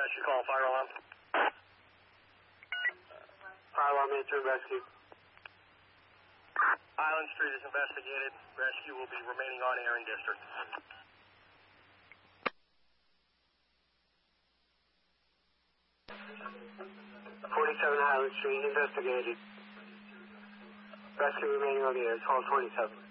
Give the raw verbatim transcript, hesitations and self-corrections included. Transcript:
Rescue call, fire alarm. Fire alarm answer, rescue. Island Street is investigated. Rescue will be remaining on air in district. forty-seven Highland Street investigated. Rescue remaining on the air, twelve twenty-seven.